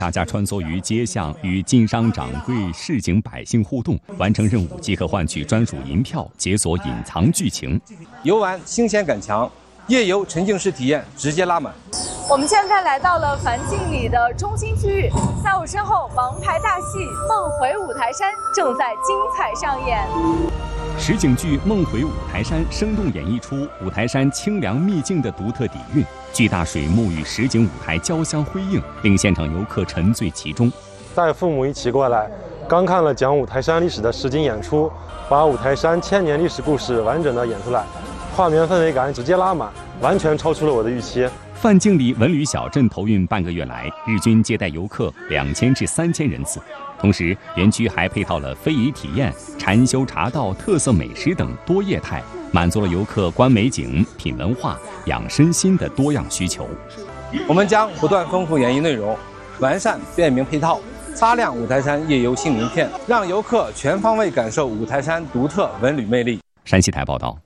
大家穿梭于街巷，与经商掌柜、市井百姓互动，完成任务即可换取专属银票，解锁隐藏剧情。 游玩新鲜感强，夜游沉浸式体验直接拉满。 我们现在来到了梵净里的中心区域，在我身后，王牌大戏《梦回五台山》正在精彩上演。 实景剧《梦回五台山》生动演绎出五台山清凉秘境的独特底蕴，巨大水幕与实景舞台交相辉映，令现场游客沉醉其中。 带父母一起过来，刚看了讲五台山历史的实景演出，把五台山1000年历史故事完整的演出来，画面氛围感直接拉满，完全超出了我的预期。 梵净里文旅小镇投运半个月来，日均接待游客2000至3000人次。同时，园区还配套了非遗体验、禅修茶道、特色美食等多业态，满足了游客观美景、品文化、养身心的多样需求。 我们将不断丰富演绎内容，完善便民配套，擦亮五台山夜游新名片，让游客全方位感受五台山独特文旅魅力。 山西台报道。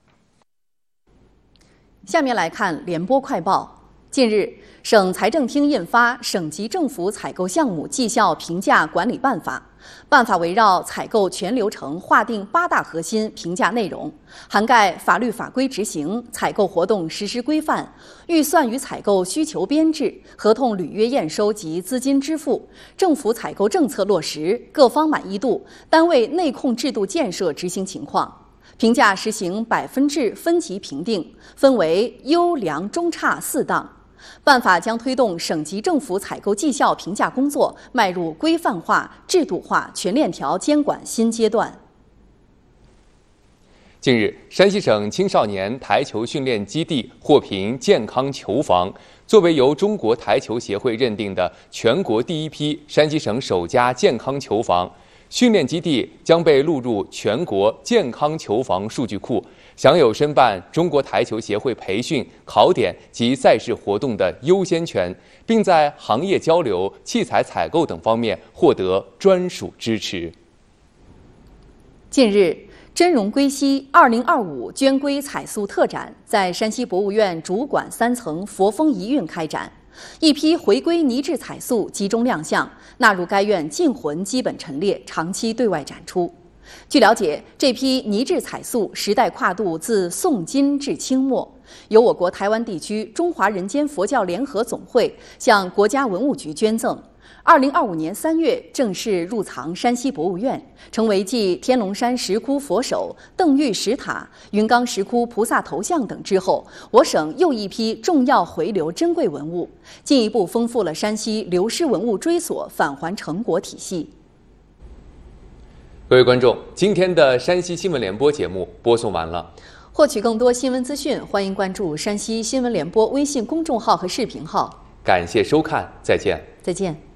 下面来看联播快报。近日，省财政厅印发《省级政府采购项目绩效评价管理办法》，办法围绕采购全流程划定8大核心评价内容，涵盖法律法规执行、采购活动实施规范、预算与采购需求编制、合同履约验收及资金支付、政府采购政策落实、各方满意度、单位内控制度建设执行情况。评价实行百分制分级评定，分为优良、中、差4档。办法将推动省级政府采购绩效评价工作迈入规范化、制度化、全链条监管新阶段。 近日，山西省青少年台球训练基地获评健康球房，作为由中国台球协会认定的全国第一批山西省首家健康球房。训练基地将被录入全国健康球房数据库，享有申办中国台球协会培训、考点及赛事活动的优先权，并在行业交流、器材采购等方面获得专属支持。 近日，真容归西2025捐龟彩塑特展在山西博物院主馆3层佛峰遗韵开展。一批回归泥质彩塑集中亮相，纳入该院禁魂基本陈列，长期对外展出。据了解，这批泥质彩塑时代跨度自宋金至清末，由我国台湾地区中华人间佛教联合总会向国家文物局捐赠。2025年3月正式入藏山西博物院，成为继天龙山石窟佛手、邓玉石塔、云冈石窟菩萨头像等之后，我省又一批重要回流珍贵文物，进一步丰富了山西流失文物追索返还成果体系。 各位观众，今天的山西新闻联播节目播送完了。 获取更多新闻资讯，欢迎关注山西新闻联播微信公众号和视频号。 感谢收看，再见。 再见。